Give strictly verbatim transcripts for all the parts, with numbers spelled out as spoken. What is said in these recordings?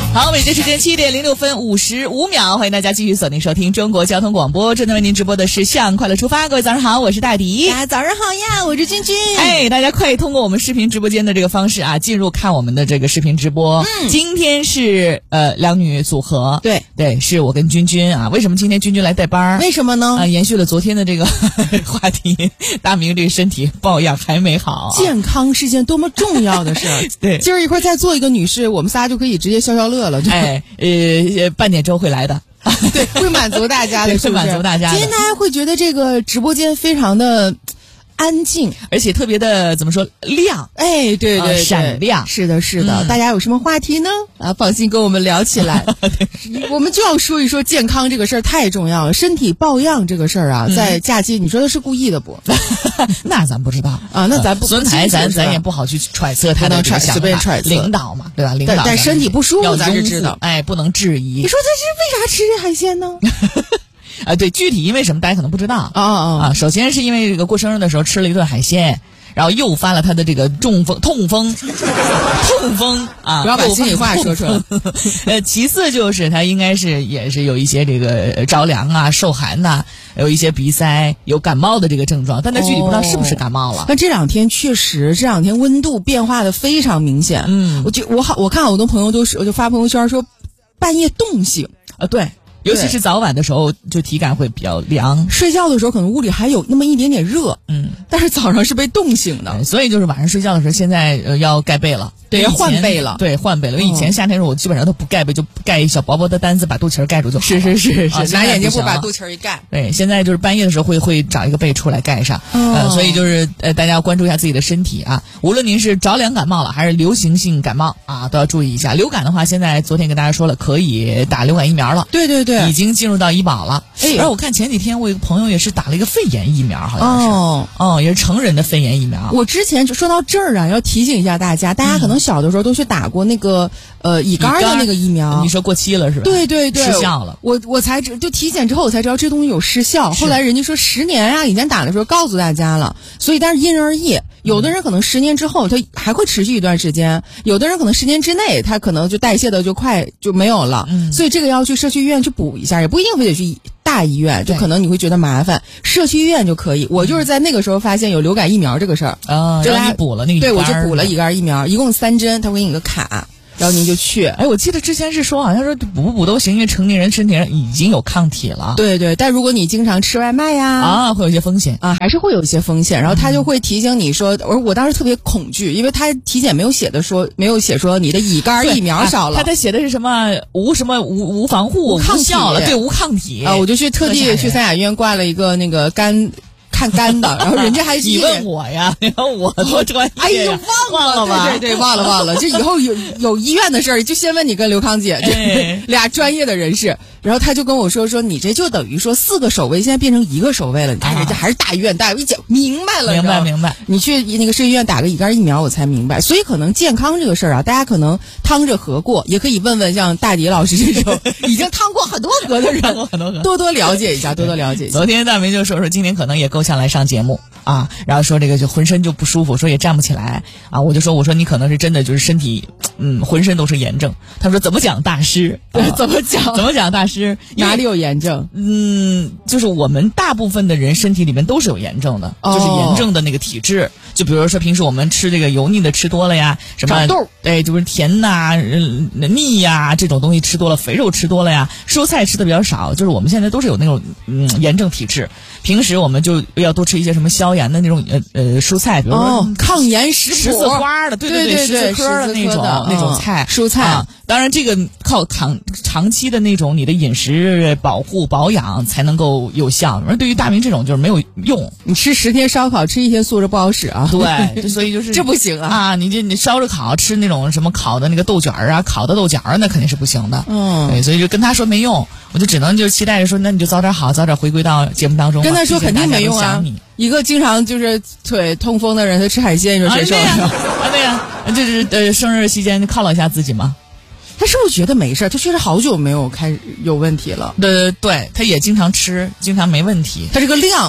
好，北京时间七点零六分五十五秒，欢迎大家继续锁定收听中国交通广播，正在为您直播的是向快乐出发。各位早上好，我是大迪。 大家早上好呀，我是君君。 哎，大家快通过我们视频直播间的这个方式啊，进入看我们的这个视频直播。嗯，今天是呃两女组合， 对对，是我跟君君啊。为什么今天君君来带班？ 为什么呢？ 啊，延续了昨天的这个话题，大明这个身体抱恙还没好、啊， 健康是件多么重要的事儿。 对， 今儿一会儿再做一个女士，我们仨就可以直接消消乐了。 哎，呃，半点之后会来的。 对，会满足大家的， 是不是？会满足大家的。 今天大家会觉得这个直播间非常的安静， 而且特别的怎么说亮？ 哎，对对对， 呃、闪亮。 是的，是的、嗯。大家有什么话题呢？啊，放心跟我们聊起来。我们就要说一说健康这个事儿太重要了，身体抱恙这个事儿啊，嗯、在假期你说的是故意的不？ 那咱不知道啊，那咱不。 孙台咱咱也不好去揣测他的这个想法， 随便揣测。 领导嘛，对吧？领导但，但身体不舒服咱是知道， 哎，不能质疑。 你说他是为啥吃这海鲜呢？ 啊，对，具体因为什么大家可能不知道啊啊啊！首先是因为这个过生日的时候吃了一顿海鲜，然后诱发了他的这个中风、痛风、痛风啊！ 不要把心里话说出来。 呃，其次就是他应该是也是有一些这个着凉啊、受寒呐、啊，有一些鼻塞、有感冒的这个症状，但他具体不知道是不是感冒了。 那、哦、这两天确实，这两天温度变化的非常明显。 嗯， 我就我好，我看好多朋友都是，我就发朋友圈说半夜冻醒啊，对。尤其是早晚的时候，就体感会比较凉。 睡觉的时候可能屋里还有那么一点点热， 嗯， 但是早上是被冻醒的。 所以就是晚上睡觉的时候，现在呃要盖被了， 对，要换被了， 对，换被了。因为以前夏天的时候，我基本上都不盖被，就盖一小薄薄的单子把肚脐儿盖住就好了。 是是是是， 啊、 拿眼镜布把肚脐儿一盖。 对，现在就是半夜的时候会会找一个被出来盖上， 哦、 呃，所以就是呃大家要关注一下自己的身体啊。无论您是着凉感冒了，还是流行性感冒啊，都要注意一下。流感的话，现在昨天跟大家说了，可以打流感疫苗了。 对对对， 已经进入到医保了。 哎， 而我看前几天我有一个朋友也是打了一个肺炎疫苗，好像是哦哦，也是成人的肺炎疫苗。 我之前就说到这儿啊，要提醒一下大家，大家可能小的时候都去打过那个、嗯、呃乙肝的那个疫苗， 你说过期了是吧？ 对对对， 失效了。 我我才知就体检之后我才知道这东西有失效，后来人家说十年啊，以前打的时候告诉大家了，所以但是因人而异，有的人可能十年之后他还会持续一段时间，有的人可能十年之内他可能就代谢的就快就没有了， 嗯， 所以这个要去社区医院去补一下，也不一定非得去大医院，就可能你会觉得麻烦，社区医院就可以。我就是在那个时候发现有流感疫苗这个事儿啊，让你补了那个， 对，我就补了乙肝疫苗，一共三针，他会给你个卡。然后您就去， 哎，我记得之前是说，好像说补不补都行，因为成年人身体上已经有抗体了。 对对，但如果你经常吃外卖呀， 啊，会有一些风险啊，还是会有一些风险。然后他就会提醒你说，我、嗯、我当时特别恐惧，因为他体检没有写的说，没有写说你的乙肝疫苗少了， 他他写的是什么无什么无无防护、 无抗体了，对，无抗体啊，我就去特地去三甲医院挂了一个那个肝。看肝的，然后人家还你问我呀，然后我多专业， 哎呦忘了吧，对对对，忘了忘了，就以后有有医院的事儿，就先问你跟刘康姐， 哎、 俩专业的人士。然后他就跟我说说你这就等于说四个守卫现在变成一个守卫了，你看人家还是大医院，大夫一讲明白了， 明白明白。 你去那个社区医院打个乙肝疫苗，我才明白。所以可能健康这个事儿啊，大家可能趟着合过，也可以问问像大迪老师这种已经趟过很多河的人， 很多河， 多多了解一下，多多了解一下。 昨天大明就说说今天可能也够呛来上节目啊，然后说这个就浑身就不舒服，说也站不起来啊，我就说我说你可能是真的就是身体嗯浑身都是炎症。他说怎么讲大师？ 对，啊、怎么讲？ 怎么讲大师？ 哪里有炎症？ 嗯，就是我们大部分的人身体里面都是有炎症的， 哦、 就是炎症的那个体质。就比如说平时我们吃这个油腻的吃多了呀，什么长痘， 对，就是甜呐、嗯、腻呀这种东西吃多了，肥肉吃多了呀，蔬菜吃的比较少，就是我们现在都是有那种嗯炎症体质。平时我们就要多吃一些什么消炎的那种呃呃蔬菜，比如说、 哦、抗炎食谱， 十字花的，对对对对，十字科的那种嗯、 那种菜蔬菜。 啊当然，这个靠长长期的那种你的饮食保护保养才能够有效。而对于大明这种就是没有用， 你吃十天烧烤，吃一天素着不好使啊。 对，所以就是这不行啊！ 啊，你这你烧着烤吃那种什么烤的那个豆卷啊，烤的豆角啊，那肯定是不行的。 嗯， 对，所以就跟他说没用，我就只能就期待着说，那你就早点好，早点回归到节目当中。 跟他说肯定没用啊！一个经常就是腿痛风的人，他吃海鲜，你说谁受得了？ 啊，对呀，就是呃，生日期间犒劳一下自己嘛。 他是不是觉得没事？他确实好久没有开始有问题了。 对对对，他也经常吃，经常没问题。 他这个量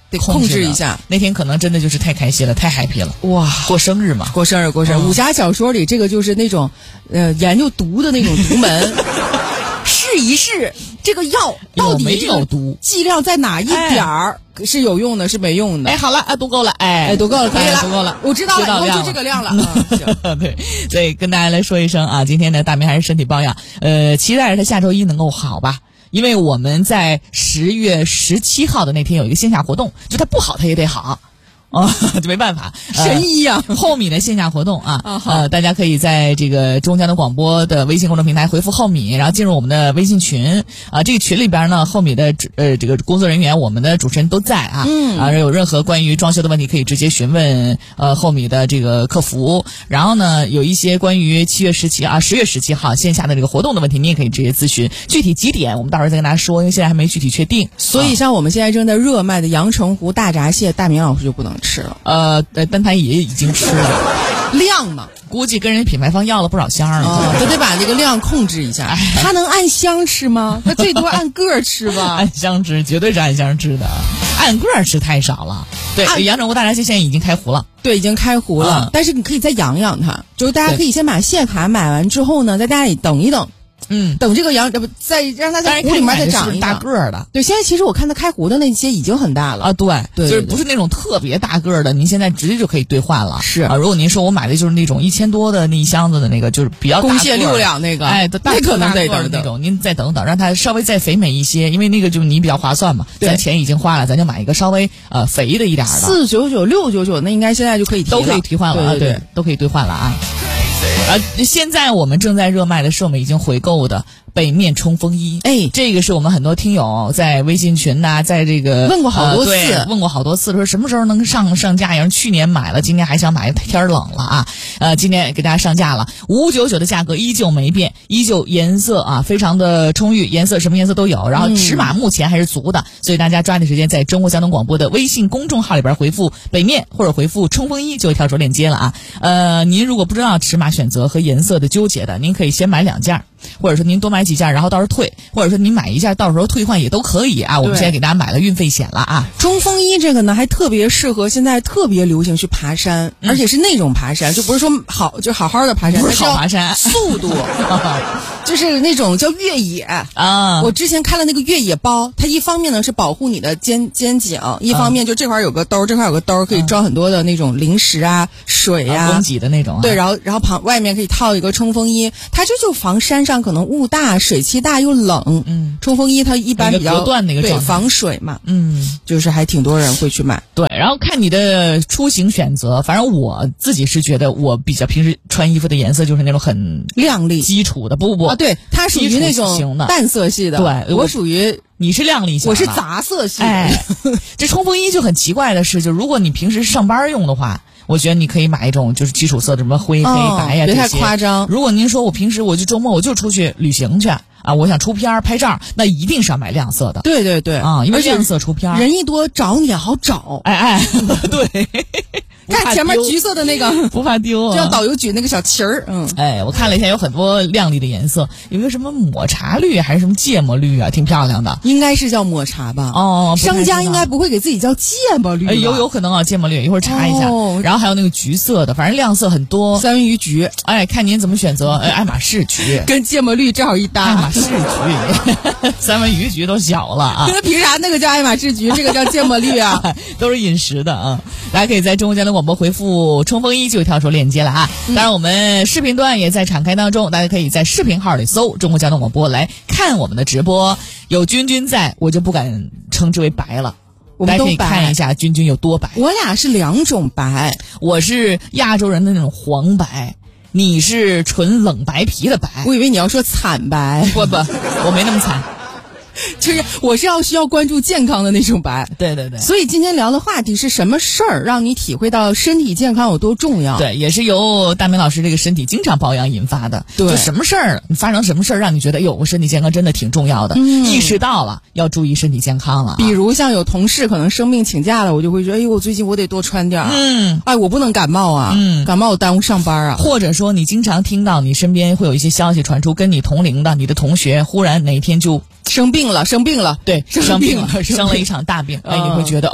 得控制一下。 那天可能真的就是太开心了，太 happy 了。 哇， 过生日嘛， 过生日，过生日。武侠小说里这个就是那种，呃，研究毒的那种毒门，试一试这个药到底没有毒， 剂量在哪一点儿、哎、是有用的，是没用的。 哎，好了，啊，读够了，哎， 哎，读够了，可以了， 读够了， 我知道了，以后就这个量了。 嗯、对，所以跟大家来说一声啊，今天呢，大明还是身体抱恙，呃，期待着他下周一能够好吧。因为我们在十月十七号的那天有一个线下活动，就他不好他也得好。哦，就没办法， 神医呀、 呃！后米的线下活动啊， 啊呃，大家可以在这个中江的广播的微信公众平台回复后米，然后进入我们的微信群啊。这个群里边呢，后米的呃这个工作人员，我们的主持人都在啊。嗯啊，有任何关于装修的问题，可以直接询问呃后米的这个客服。然后呢，有一些关于七月十七啊十月十七号线下的这个活动的问题，你也可以直接咨询。具体几点，我们到时候再跟大家说，因为现在还没具体确定。 所以，像我们现在正在热卖的阳澄湖大闸蟹，大明老师就不能吃了。 呃，但他也已经吃了， 量嘛， 估计跟人品牌方要了不少箱了， 哦，他得把这个量控制一下。哎、他能按箱吃吗？他最多按个吃吧。 按箱吃，绝对是按箱吃的，按个吃太少了。对，阳澄湖大闸蟹现在已经开湖了， 对，已经开湖了。 嗯、 但是你可以再养养它，就是大家可以先把蟹卡买完之后呢，在家里等一等。 嗯， 等这个羊，不再让它在湖里面再长一大个儿的。 对，现在其实我看它开湖的那些已经很大了啊，对， 对， 就是不是那种特别大个儿的，您现在直接就可以兑换了。 是啊，如果您说我买的就是那种一千多的那一箱子的那个，就是比较大公蟹六两那个， 哎， 那可能得等那种，您再等等，让它稍微再肥美一些，因为那个就你比较划算嘛。咱钱已经花了，咱就买一个稍微呃肥的一点的。 四九九、六九九，那应该现在就可以提都可以替换了啊， 对，对都可以兑换了啊。呃，现在我们正在热卖的是我们已经回购的北面冲锋衣， 哎， 这个是我们很多听友在微信群呐、啊，在这个问过好多次， 呃、问过好多次，说什么时候能上上架？有人去年买了，今年还想买，天冷了啊，呃，今年给大家上架了，五九九的价格依旧没变，依旧颜色啊非常的充裕，颜色什么颜色都有，然后尺码目前还是足的，嗯、所以大家抓紧时间在中国交通广播的微信公众号里边回复北面或者回复冲锋衣就会跳出链接了啊。呃，您如果不知道尺码选择和颜色的纠结的，您可以先买两件。或者说您多买几件，然后到时候退，或者说您买一件，到时候退换也都可以啊。我们现在给大家买了运费险了啊。 冲锋衣这个呢，还特别适合现在特别流行去爬山，嗯、而且是那种爬山，就不是说好就好好的爬山， 不是好爬山， 速度，就是那种叫越野啊。 我之前看了那个越野包，它一方面呢是保护你的肩肩颈，一方面就这块有个兜，这块有个兜可以装很多的那种零食啊、水啊、 供给的那种、啊。 对，然后然后旁外面可以套一个冲锋衣，它这就防山上可能雾大、水汽大又冷。 嗯， 冲锋衣它一般比较隔断那个对防水嘛。 嗯， 就是还挺多人会去买。 对，然后看你的出行选择，反正我自己是觉得我比较平时穿衣服的颜色就是那种很亮丽、 基础的，不不不啊，对，它属于那种淡色系的。 对， 我属于你是亮丽型的， 我是杂色系的。 哎，这冲锋衣就很奇怪的是，就如果你平时上班用的话。我觉得你可以买一种就是基础色的，什么灰、黑、白呀、 哦，别太夸张。 如果您说我平时我就周末我就出去旅行去啊，我想出片拍照，那一定是要买亮色的。 对对对啊，因为亮色出片， 人一多找你也好找。 哎哎，对。 看前面橘色的那个不怕丢、啊， 就像导游举那个小旗儿。嗯， 哎，我看了一下，有很多亮丽的颜色，有一个什么抹茶绿还是什么芥末绿啊，挺漂亮的。 应该是叫抹茶吧？ 哦， 商家应该不会给自己叫芥末绿吧。 哎，有有可能啊，芥末绿，一会儿查一下。哦、然后还有那个橘色的，反正亮色很多。 三文鱼橘， 哎，看您怎么选择。哎，爱马仕橘跟芥末绿正好一搭。 爱马仕橘，三文鱼橘都小了啊。 那凭啥那个叫爱马仕橘，这个叫芥末绿啊？ 都是饮食的啊。大家可以在中国交通广播回复冲锋衣就跳出链接了啊！当然，我们视频端也在展开当中，大家可以在视频号里搜中国交通广播来看我们的直播。有君君在，我就不敢称之为白了。 我们都白， 大家可以看一下君君有多白。 我俩是两种白， 我是亚洲人的那种黄白，你是纯冷白皮的白。 我以为你要说惨白， 不不，我没那么惨。 就是我是要需要关注健康的那种白， 对对对。 所以今天聊的话题是什么事儿让你体会到身体健康有多重要？ 对，也是由大明老师这个身体经常保养引发的。 对， 就什么事儿，你发生什么事儿让你觉得，哎呦，我身体健康真的挺重要的，嗯、意识到了要注意身体健康了。 比如像有同事可能生病请假了，我就会觉得，哎呦，我最近我得多穿点儿， 嗯， 哎，我不能感冒啊， 嗯， 感冒我耽误上班啊。 或者说你经常听到你身边会有一些消息传出，跟你同龄的你的同学忽然哪一天就生病了，生病了。 对， 生病了， 生了一场大病，哎，你会觉得哦，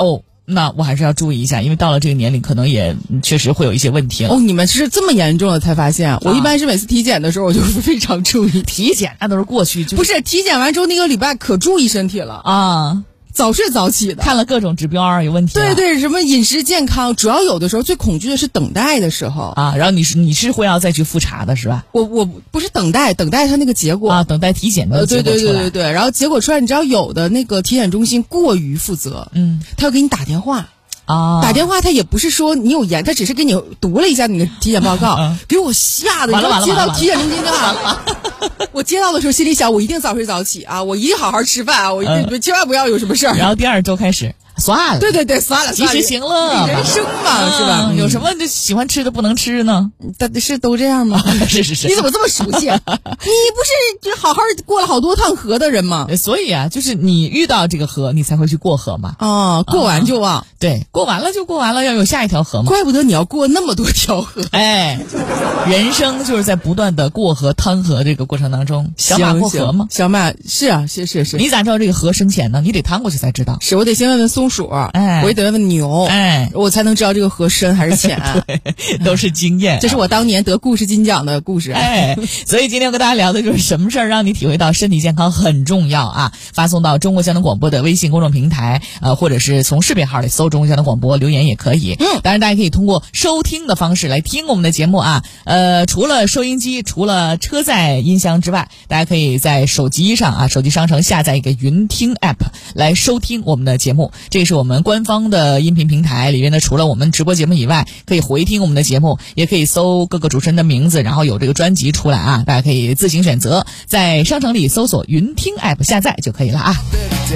那我还是要注意一下，因为到了这个年龄，可能也确实会有一些问题了。 哦，你们是这么严重的才发现？我一般是每次体检的时候，我就非常注意。 体检那都是过去，就是、 不是体检完之后那个礼拜可注意身体了啊。 早睡早起的， 看了各种指标有问题。 对对，什么饮食健康，主要有的时候最恐惧的是等待的时候啊。然后你是你是会要再去复查的是吧？ 我我不是等待，等待它那个结果啊，等待体检的结果出来。 呃，对对对对对。然后结果出来，你知道有的那个体检中心过于负责， 嗯， 他要给你打电话。 啊， 打电话他也不是说你有炎，他只是给你读了一下你的体检报告，嗯、给我吓的， 完了完了接到体检中心的话，我接到的时候心里想，我一定早睡早起啊，我一定好好吃饭啊，我一定、嗯、千万不要有什么事儿。 然后第二周开始算了， 对对对，算了， 及时行乐， 人生嘛、嗯、是吧？ 有什么就喜欢吃的不能吃呢？ 但是都这样吗？ 是是是， 你怎么这么熟悉？你不是就好好过了好多趟河的人吗？ 所以啊，就是你遇到这个河，你才会去过河嘛。 哦，过完就忘、啊， 对，过完了就过完了，要有下一条河嘛。 怪不得你要过那么多条河。 哎，人生就是在不断的过河趟河这个过程当中，小马过河吗？ 小马是啊，是是是。 你咋知道这个河深浅呢？你得趟过去才知道。 是我得先问问松鼠，哎。我也得问问牛， 哎， 我才能知道这个河深还是浅。 对，都是经验、啊。 这是我当年得故事金奖的故事。 哎，所以今天跟大家聊的就是什么事儿让你体会到身体健康很重要啊！发送到中国交通广播的微信公众平台，呃，或者是从视频号里搜中国交通广播留言也可以。嗯，当然大家可以通过收听的方式来听我们的节目啊。呃，除了收音机，除了车载音箱之外，大家可以在手机上啊，手机商城下载一个云听 app 来收听我们的节目。这是我们官方的音频平台里面呢，除了我们直播节目以外，可以回听我们的节目，也可以搜各个主持人的名字，然后有这个专辑出来啊，大家可以自行选择，在商城里搜索云听 app 下载就可以了啊。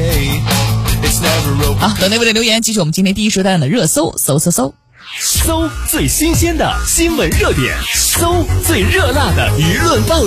好，等那位的留言，继续我们今天第一时段的热搜，搜搜搜， 搜最新鲜的新闻热点，搜最热辣的舆论报道。